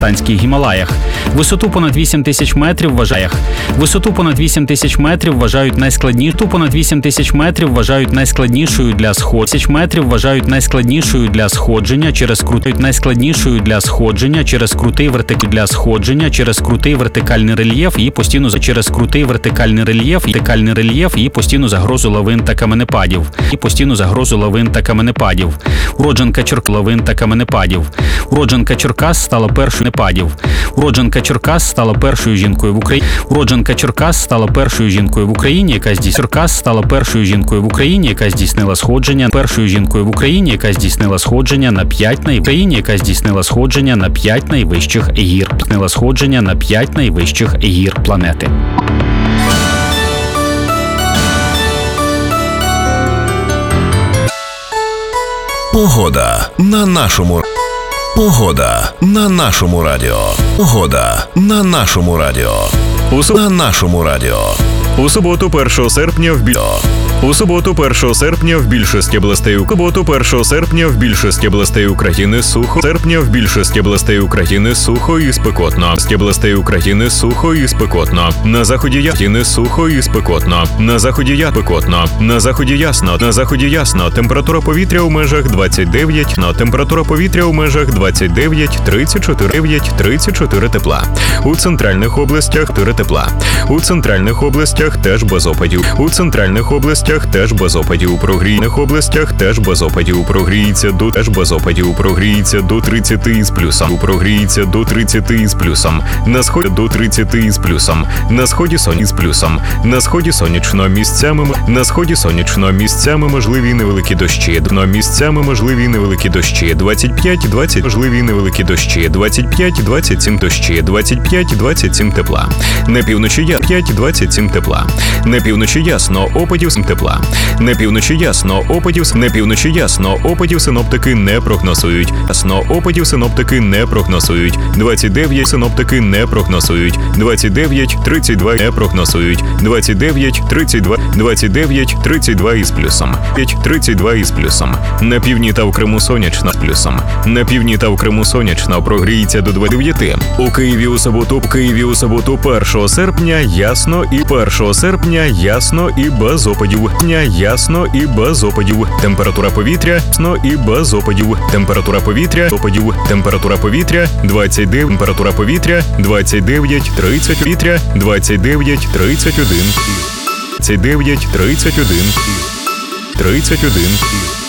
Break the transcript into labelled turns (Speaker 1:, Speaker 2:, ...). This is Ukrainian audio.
Speaker 1: Танських Гімалаях. Висоту понад 8 тисяч метрів вважають найскладнішою для сходження через крутий вертикальний рельєф і постійну загрозу лавин та каменепадів. Уродженка Черкас стала першою жінкою в Україні, яка здійснила сходження на 5 найвищих гір планети.
Speaker 2: Погода на нашому радіо.
Speaker 3: У суботу 1 серпня в більшості областей України сухо і спекотно. На заході ясно. Температура повітря у межах 29-34 тепла. У центральних областях теж без опадів. Прогріється до 30 із плюсом. На сході до 30 із плюсом. На сході сонячно, місцями можливі невеликі дощі. 25-27 тепла. На півночі 5-27 тепла. На півночі ясно, опадів синоптики не прогнозують. 29-32 із плюсом. На півдні та в Криму сонячно. Прогріється до 29. У Києві у суботу 1 серпня ясно і без опадів. Температура повітря 29-31.